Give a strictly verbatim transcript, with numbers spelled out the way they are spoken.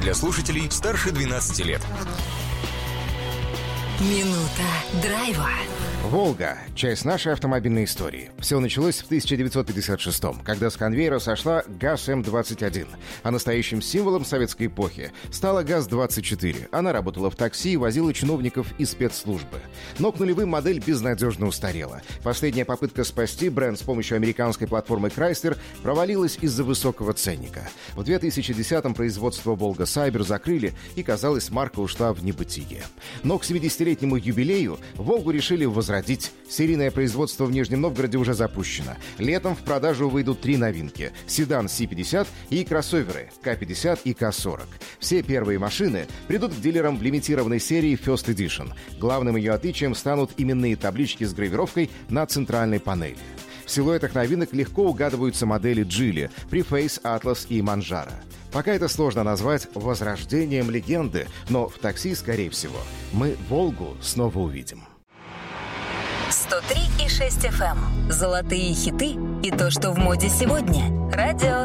для слушателей старше двенадцати лет. Минута драйва. «Волга» — часть нашей автомобильной истории. Все началось в тысяча девятьсот пятьдесят шестом, когда с конвейера сошла ГАЗ М двадцать один, а настоящим символом советской эпохи стала ГАЗ двадцать четыре. Она работала в такси и возила чиновников и спецслужбы. Но к нулевым модель безнадежно устарела. Последняя попытка спасти бренд с помощью американской платформы Chrysler провалилась из-за высокого ценника. В две тысячи десятом производство «Волга Сайбер» закрыли, и, казалось, марка ушла в небытие. Но к семидесятилетнему юбилею «Волгу» решили возродить. Серийное производство в Нижнем Новгороде уже запущено. Летом в продажу выйдут три новинки: седан Си пятьдесят и кроссоверы Ка пятьдесят и Ка сорок. Все первые машины придут к дилерам в лимитированной серии First Edition. Главным ее отличием станут именные таблички с гравировкой на центральной панели. В силуэтах новинок легко угадываются модели Geely, Preface, Atlas и Manjaro. Пока это сложно назвать возрождением легенды, но в такси, скорее всего, мы «Волгу» снова увидим. сто три и шесть эф эм. Золотые хиты и то, что в моде сегодня. Радио